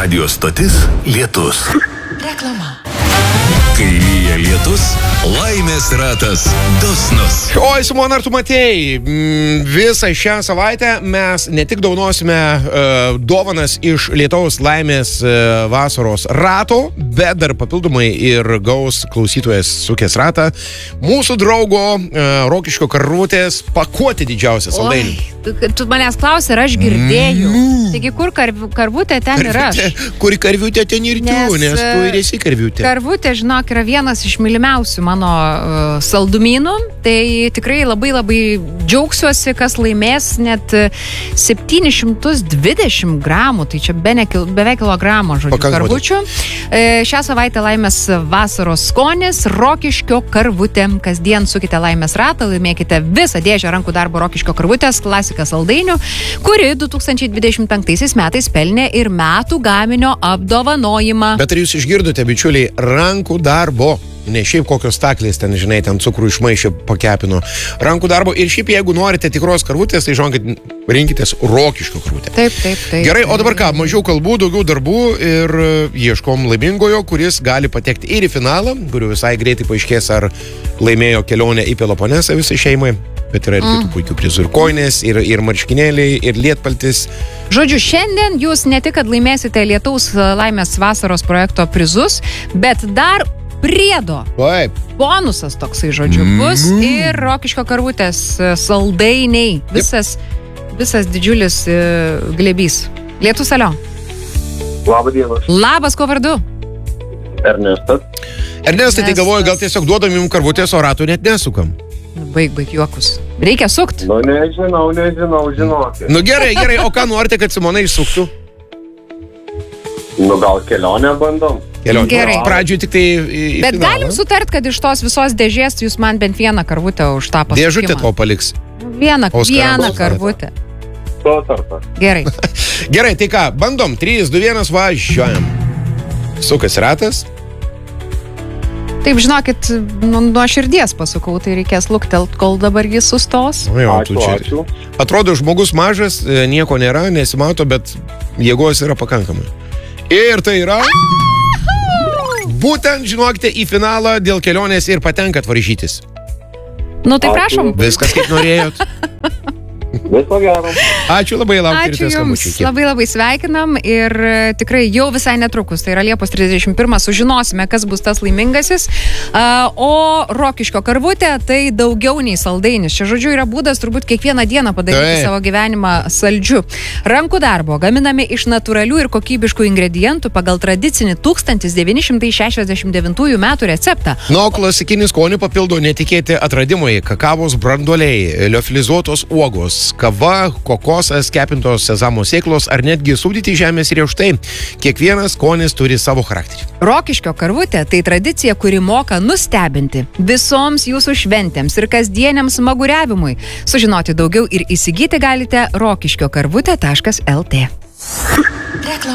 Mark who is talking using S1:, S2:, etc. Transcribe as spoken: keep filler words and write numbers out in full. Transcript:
S1: Radio stotis Lietus.
S2: Reklama.
S1: Kai lyja lietus, laimės ratas dosnus.
S3: Oi, Simona, ar tu matėjai? Visą šią savaitę mes ne tik dovanosime uh, dovanas iš Lietaus laimės uh, vasaros rato, bet dar papildomai ir gaus klausytojas sukės ratą mūsų draugo uh, Rokiškio karvutės pakuoti didžiausią saldainį.
S4: Tu, tu manęs klausi, ar aš girdėjau. Mm. Taigi, kur karv, karvutė, ten
S3: karvutė,
S4: ir aš.
S3: Kuri karvutė, ten ir tu, nes, nes tu ir esi karvutė.
S4: Karvutė, žinok, yra vienas iš mylimiausių mano uh, saldumynų. Tai tikrai labai labai džiaugsiuosi, kas laimės net septyni šimtai dvidešimt gramų. Tai čia be ne, beveik kilogramo, žodžiu, karvučių. E, šią savaitę laimės vasaros skonis Rokiškio karvutė. Kasdien sukite laimės ratą, laimėkite visą dėžę rankų darbo Rokiškio karvutės klasika saldainių, kuri du tūkstančiai dvidešimt penktaisiais metais pelnė ir metų gaminio apdovanojimą.
S3: Bet ar jūs išgirdote, bičiuliai, rankų darbo? Ne šiaip kokios staklės ten, žinai, ten cukrų išmaišė, pakepino. Rankų darbo. Ir šiaip, jeigu norite tikros karvutės, tai žinokit, rinkitės Rokiškio karvutę.
S4: Taip, taip, taip.
S3: Gerai, o dabar ką, mažiau kalbų, daugiau darbų ir ieškom laimingojo, kuris gali patekti ir į finalą, kuriuo visai greitai paaiškės, ar laimėjo kelionę į Peloponesą visai šeimai. Bet yra ir kitų mm. puikių prizų. Ir koinės, ir, ir marškinėliai, ir lietpaltis.
S4: Žodžiu, šiandien jūs ne tik, kad laimėsite Lietaus laimės vasaros projekto prizus, bet dar priedo.
S3: Taip.
S4: Bonusas toksai, žodžiu, bus mm. ir Rokiškio karvutės saldainiai. Visas, visas didžiulis uh, glėbys. Lietus, alio.
S5: Labą dieną.
S4: Labas, kuo vardu?
S5: Ernestas.
S3: Ernestai, tai galvoju, gal tiesiog duodam jums karvutės, o ratų net nesukam.
S4: Baig, baig juokus. Reikia sukt.
S5: Nu, nežinau, nežinau, žinokit.
S3: Nu gerai, gerai, o ką norite, kad Simona išsuktų?
S5: Nu, gal kelionę bandom?
S3: Kelionę.
S4: Gerai.
S3: Pradžiui tik tai į, į
S4: Bet
S3: finalą.
S4: galim sutart, kad iš tos visos dėžės jūs man bent vieną karvutę už tą pasakymą.
S3: Dėžutę tau paliks.
S4: Vieną,
S3: Oskarą.
S4: vieną
S3: Oskarą.
S4: karvutę.
S5: To tarpa.
S4: Gerai.
S3: Gerai, tai ką, bandom. trys, du, vienas, važiuojam. Sukas ratas.
S4: Taip, žinokit, nu, nuo širdies pasukau, tai reikės luktelt, kol dabar jis sustos.
S3: Nu, jo,
S5: Ačiū,
S3: tu čia-
S5: ačiū.
S3: Atrodo, žmogus mažas, nieko nėra, nesimato, bet jėgos yra pakankamai. Ir tai yra... Būtent, žinokite, į finalą dėl kelionės ir patenkat varžytis.
S4: Nu, tai
S5: Ačiū.
S4: prašom.
S3: Viskas, kaip norėjot.
S5: Viso gero.
S3: Ačiū labai, laukite
S4: Ačiū Jums, labai labai sveikinam ir tikrai jau visai netrukus, tai yra Liepos trisdešimt pirmą, sužinosime, kas bus tas laimingasis. Uh, o Rokiškio karvutė tai daugiau nei saldainis. Čia, žodžiu, yra būdas turbūt kiekvieną dieną padaryti
S3: Taip.
S4: savo gyvenimą saldžiu. Rankų darbo gaminami iš natūralių ir kokybiškų ingredientų pagal tradicinį tūkstantis devyni šimtai šešiasdešimt devintųjų metų receptą.
S3: Nu, klasikinį skonį papildo netikėti atradimai, kakavos branduoliai, liofilizuotos uogos, kava, kokosas, kepintos sezamo sėklos ar netgi sūdyti žemės riešutai. Kiekvienas skonis turi savo charakterį.
S4: Rokiškio karvutė tai tradicija, kuri moka nustebinti visoms jūsų šventėms ir kasdieniam smaguriavimui. Sužinoti daugiau ir įsigyti galite rokiškio karvutė taškas lt.